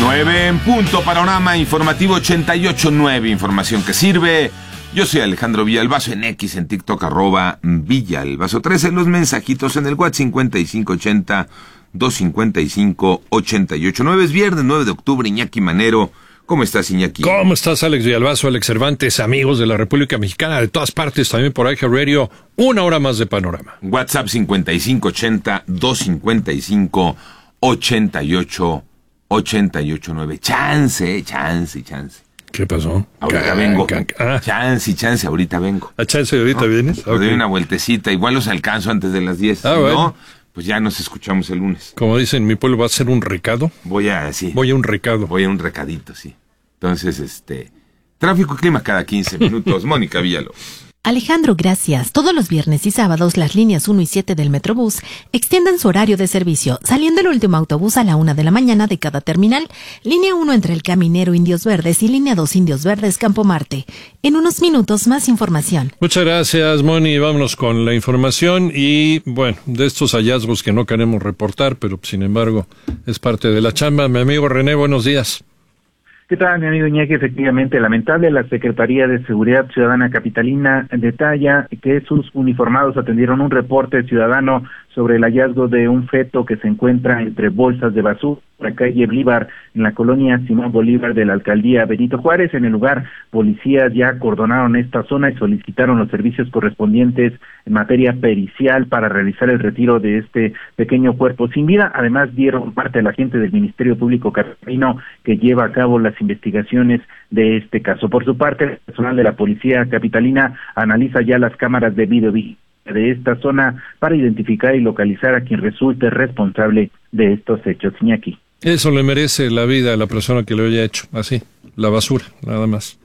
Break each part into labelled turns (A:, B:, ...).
A: 9 en punto, panorama informativo 88.9, información que sirve. Yo soy Alejandro Villalbazo en X, en TikTok, @Villalbazo 13, los mensajitos en el WhatsApp 5580-255-889. Es viernes 9 de octubre, Iñaki Manero. ¿Cómo estás, Iñaki?
B: ¿Cómo estás, Alex Villalbazo, Alex Cervantes, amigos de la República Mexicana, de todas partes, también por iHeart Radio, una hora más de panorama?
A: WhatsApp 5580-255-889. Chance.
B: ¿Qué pasó?
A: Ahorita vengo. Chance, ahorita vengo.
B: ¿A chance de ahorita vienes?
A: Okay. Doy una vueltecita, igual los alcanzo antes de las 10.
B: Bueno.
A: ¿No? Pues ya nos escuchamos el lunes.
B: Como dicen en mi pueblo, ¿va a ser un recado?
A: Voy a un recadito, sí. Entonces, tráfico y clima cada 15 minutos. Mónica Villalobos.
C: Alejandro, gracias. Todos los viernes y sábados las líneas 1 y 7 del Metrobús extienden su horario de servicio, saliendo el último autobús a la 1 de la mañana de cada terminal. Línea 1 entre el Caminero Indios Verdes y línea 2 Indios Verdes Campo Marte. En unos minutos más información.
B: Muchas gracias, Moni. Vámonos con la información y, bueno, de estos hallazgos que no queremos reportar, pero sin embargo es parte de la chamba. Mi amigo René, buenos días.
D: ¿Qué tal, mi amigo Iñaki? Efectivamente, lamentable, la Secretaría de Seguridad Ciudadana Capitalina detalla que sus uniformados atendieron un reporte ciudadano sobre el hallazgo de un feto que se encuentra entre bolsas de basura en la calle Bolívar, en la colonia Simón Bolívar de la alcaldía Benito Juárez. En el lugar, policías ya acordonaron esta zona y solicitaron los servicios correspondientes en materia pericial para realizar el retiro de este pequeño cuerpo sin vida. Además, dieron parte a la gente del Ministerio Público Capitalino que lleva a cabo las investigaciones de este caso. Por su parte, el personal de la Policía Capitalina analiza ya las cámaras de video de esta zona para identificar y localizar a quien resulte responsable de estos hechos. Iñaki.
B: Eso le merece la vida a la persona que lo haya hecho, así, la basura, nada más.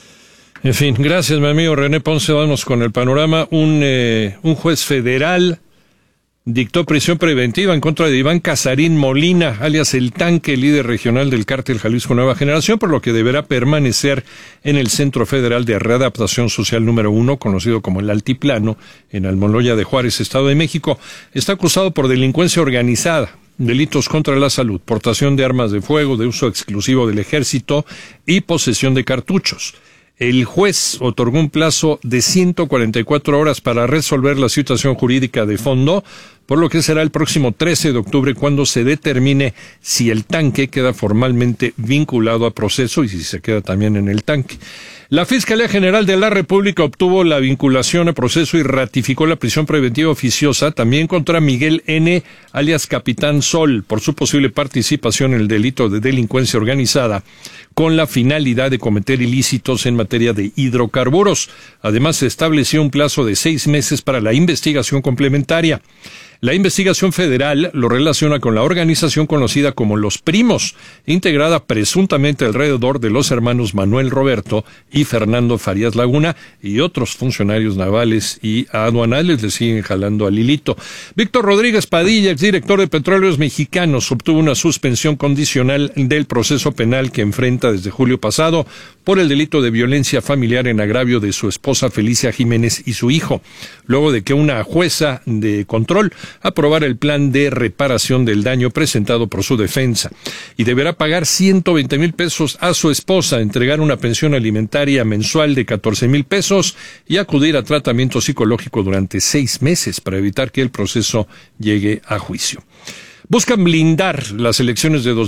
B: En fin, gracias, mi amigo René Ponce. Vamos con el panorama. Un juez federal dictó prisión preventiva en contra de Iván Casarín Molina, alias El Tanque, líder regional del cártel Jalisco Nueva Generación, por lo que deberá permanecer en el Centro Federal de Readaptación Social número 1, conocido como el Altiplano, en Almoloya de Juárez, Estado de México. Está acusado por delincuencia organizada, delitos contra la salud, portación de armas de fuego de uso exclusivo del ejército y posesión de cartuchos. El juez otorgó un plazo de 144 horas para resolver la situación jurídica de fondo, por lo que será el próximo 13 de octubre cuando se determine si el tanque queda formalmente vinculado a proceso y si se queda también en el tanque. La Fiscalía General de la República obtuvo la vinculación a proceso y ratificó la prisión preventiva oficiosa también contra Miguel N., alias Capitán Sol, por su posible participación en el delito de delincuencia organizada, con la finalidad de cometer ilícitos en materia de hidrocarburos. Además, se estableció un plazo de 6 meses para la investigación complementaria. La investigación federal lo relaciona con la organización conocida como Los Primos, integrada presuntamente alrededor de los hermanos Manuel Roberto y Fernando Farías Laguna, y otros funcionarios navales y aduanales le siguen jalando al hilito. Víctor Rodríguez Padilla, exdirector de Petróleos Mexicanos, obtuvo una suspensión condicional del proceso penal que enfrenta desde julio pasado por el delito de violencia familiar en agravio de su esposa Felicia Jiménez y su hijo, luego de que una jueza de control aprobara el plan de reparación del daño presentado por su defensa, y deberá pagar 120,000 pesos a su esposa, entregar una pensión alimentaria mensual de 14,000 pesos y acudir a tratamiento psicológico durante 6 meses para evitar que el proceso llegue a juicio. Buscan blindar las elecciones de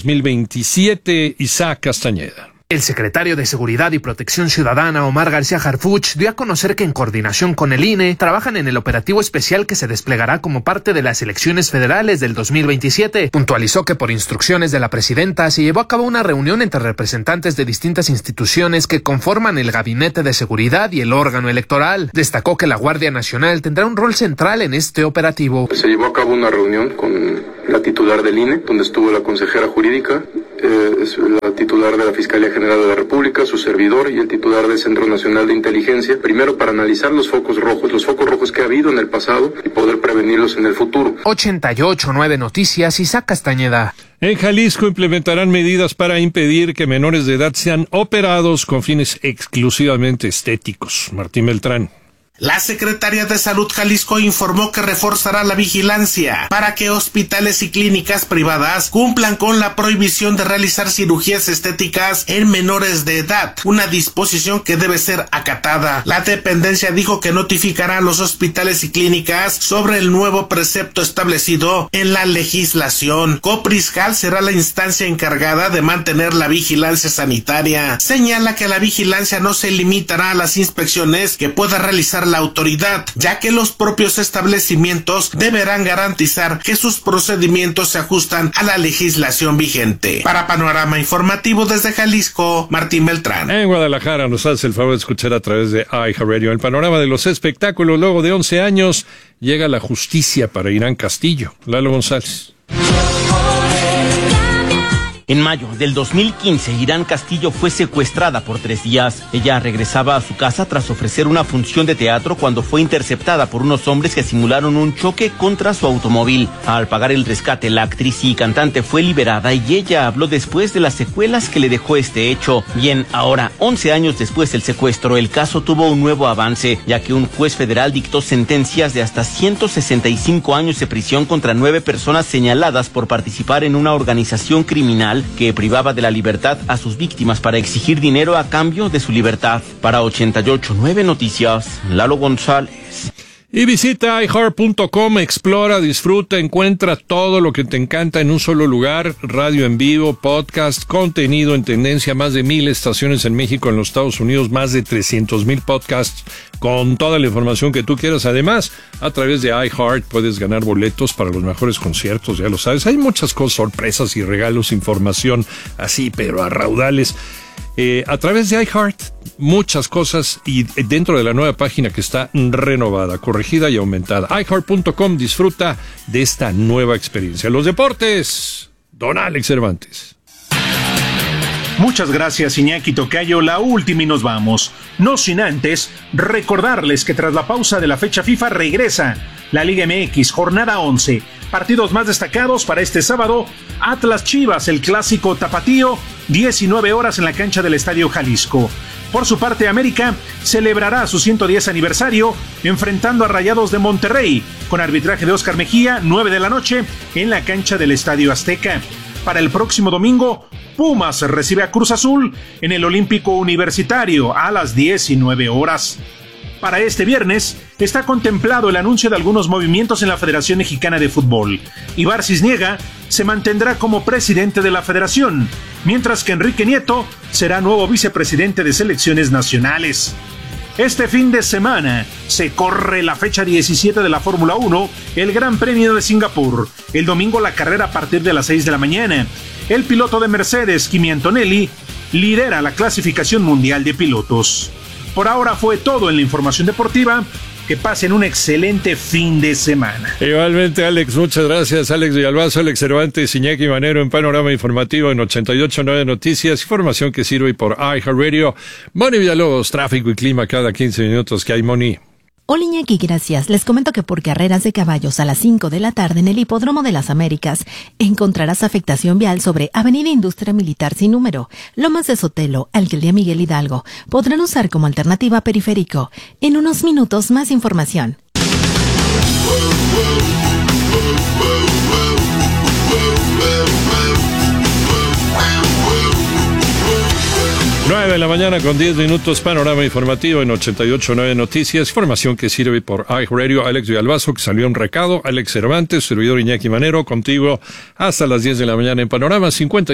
B: 2027, Isaac Castañeda.
E: El secretario de Seguridad y Protección Ciudadana, Omar García Harfuch, dio a conocer que en coordinación con el INE trabajan en el operativo especial que se desplegará como parte de las elecciones federales del 2027. Puntualizó que por instrucciones de la presidenta se llevó a cabo una reunión entre representantes de distintas instituciones que conforman el Gabinete de Seguridad y el órgano electoral. Destacó que la Guardia Nacional tendrá un rol central en este operativo.
F: Se llevó a cabo una reunión con la titular del INE, donde estuvo la consejera jurídica, la titular de la Fiscalía General de la República, su servidor y el titular del Centro Nacional de Inteligencia, primero para analizar los focos rojos que ha habido en el pasado y poder prevenirlos en el futuro.
E: 88.9 Noticias, Isaac Castañeda.
B: En Jalisco implementarán medidas para impedir que menores de edad sean operados con fines exclusivamente estéticos. Martín Beltrán.
G: La Secretaría de Salud Jalisco informó que reforzará la vigilancia para que hospitales y clínicas privadas cumplan con la prohibición de realizar cirugías estéticas en menores de edad, una disposición que debe ser acatada. La dependencia dijo que notificará a los hospitales y clínicas sobre el nuevo precepto establecido en la legislación. Coprisjal será la instancia encargada de mantener la vigilancia sanitaria. Señala que la vigilancia no se limitará a las inspecciones que pueda realizar la autoridad, ya que los propios establecimientos deberán garantizar que sus procedimientos se ajustan a la legislación vigente. Para Panorama Informativo desde Jalisco, Martín Beltrán.
B: En Guadalajara nos hace el favor de escuchar a través de iHeartRadio el panorama de los espectáculos. Luego de 11 años llega la justicia para Irán Castillo. Lalo González.
H: En mayo del 2015, Irán Castillo fue secuestrada por 3 días. Ella regresaba a su casa tras ofrecer una función de teatro cuando fue interceptada por unos hombres que simularon un choque contra su automóvil. Al pagar el rescate, la actriz y cantante fue liberada y ella habló después de las secuelas que le dejó este hecho. Bien, ahora, 11 años después del secuestro, el caso tuvo un nuevo avance, ya que un juez federal dictó sentencias de hasta 165 años de prisión contra 9 personas señaladas por participar en una organización criminal que privaba de la libertad a sus víctimas para exigir dinero a cambio de su libertad. Para 88.9 Noticias, Lalo González.
B: Y visita iHeart.com, explora, disfruta, encuentra todo lo que te encanta en un solo lugar: radio en vivo, podcast, contenido en tendencia, más de 1,000 estaciones en México, en los Estados Unidos, más de 300,000 podcasts con toda la información que tú quieras. Además, a través de iHeart puedes ganar boletos para los mejores conciertos, ya lo sabes. Hay muchas cosas, sorpresas y regalos, información así, pero a raudales. A través de iHeart, muchas cosas, y dentro de la nueva página que está renovada, corregida y aumentada. iHeart.com, disfruta de esta nueva experiencia. Los deportes, don Alex Cervantes.
I: Muchas gracias, Iñaki Tocayo. La última y nos vamos. No sin antes recordarles que tras la pausa de la fecha FIFA regresa la Liga MX, jornada 11. Partidos más destacados para este sábado: Atlas Chivas, el clásico tapatío, 19 horas en la cancha del Estadio Jalisco. Por su parte, América celebrará su 110 aniversario enfrentando a Rayados de Monterrey, con arbitraje de Óscar Mejía, 9 de la noche en la cancha del Estadio Azteca. Para el próximo domingo, Pumas recibe a Cruz Azul en el Olímpico Universitario a las 19 horas. Para este viernes está contemplado el anuncio de algunos movimientos en la Federación Mexicana de Fútbol. Ibar Cisniega se mantendrá como presidente de la federación, mientras que Enrique Nieto será nuevo vicepresidente de selecciones nacionales. Este fin de semana se corre la fecha 17 de la Fórmula 1, el Gran Premio de Singapur. El domingo la carrera a partir de las 6 de la mañana. El piloto de Mercedes, Kimi Antonelli, lidera la clasificación mundial de pilotos. Por ahora fue todo en la información deportiva. Que pasen un excelente fin de semana.
B: Igualmente, Alex, muchas gracias. Alex Villalbazo, Alex Cervantes, Iñaki Manero en Panorama Informativo en 88.9 Noticias. Información que sirve por iHeartRadio. Moni Villalobos, tráfico y clima cada 15 minutos. ¿Qué hay, Moni?
C: Hola, Iñaki, gracias. Les comento que por carreras de caballos a las 5 de la tarde en el Hipódromo de las Américas encontrarás afectación vial sobre Avenida Industria Militar sin número, Lomas de Sotelo, Alcaldía Miguel Hidalgo. Podrán usar como alternativa periférico. En unos minutos más información.
B: 9 de la mañana con 10 minutos, panorama informativo en 88.9 Noticias, información que sirve por iHeartRadio. Alex Villalbazo, que salió un recado, Alex Cervantes, servidor Iñaki Manero, contigo hasta las 10 de la mañana en Panorama.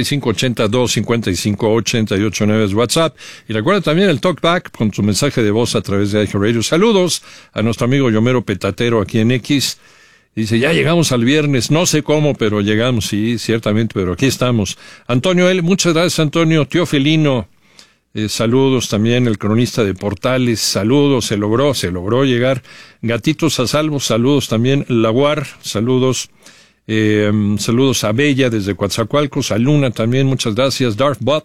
B: 5582-5588-9 es WhatsApp. Y recuerda también el TalkBack con tu mensaje de voz a través de iHeartRadio. Saludos a nuestro amigo Yomero Petatero aquí en X. Dice, ya llegamos al viernes, no sé cómo, pero llegamos, sí, ciertamente, pero aquí estamos. Antonio L., muchas gracias, Antonio. Tío Felino, saludos también, el cronista de Portales, saludos, se logró llegar. Gatitos a salvo, saludos también. Laguar, saludos. Saludos a Bella desde Coatzacoalcos, a Luna también, muchas gracias. Darth Bot,